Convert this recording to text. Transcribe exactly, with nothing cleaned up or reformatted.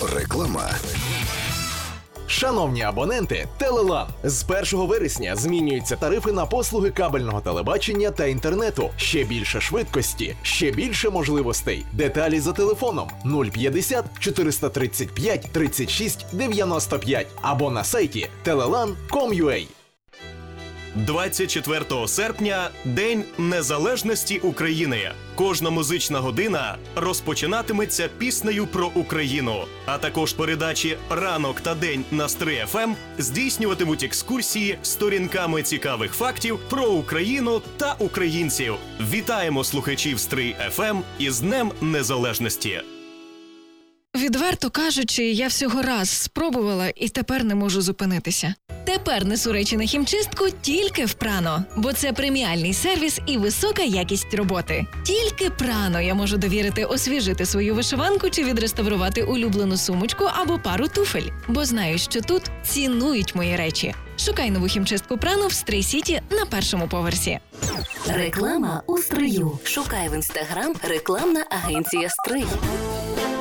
Реклама. Шановні абоненти, Телелан. З першого вересня змінюються тарифи на послуги кабельного телебачення та інтернету. Ще більше швидкості, ще більше можливостей. Деталі за телефоном нуль п'ятдесят чотириста тридцять п'ять тридцять шість дев'яносто п'ять або на сайті телелан крапка ком крапка ю а. двадцять четвертого серпня – День Незалежності України. Кожна музична година розпочинатиметься піснею про Україну. А також передачі «Ранок» та «День» на Стрий еф ем здійснюватимуть екскурсії сторінками цікавих фактів про Україну та українців. Вітаємо слухачів Стрий еф ем із Днем Незалежності! Відверто кажучи, я всього раз спробувала і тепер не можу зупинитися. Тепер несу речі на хімчистку тільки в Прано, бо це преміальний сервіс і висока якість роботи. Тільки Прано я можу довірити освіжити свою вишиванку чи відреставрувати улюблену сумочку або пару туфель, бо знаю, що тут цінують мої речі. Шукай нову хімчистку Прано в Стрий Сіті на першому поверсі. Реклама у Стрию. Шукай в інстаграм рекламна агенція Стрий.